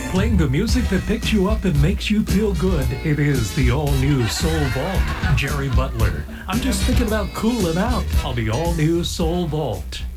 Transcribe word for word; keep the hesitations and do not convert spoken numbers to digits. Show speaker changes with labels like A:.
A: Playing the music that picks you up and makes you feel good. It is the all-new Soul Vault. Jerry Butler. I'm just thinking about cooling out on the all-new Soul Vault.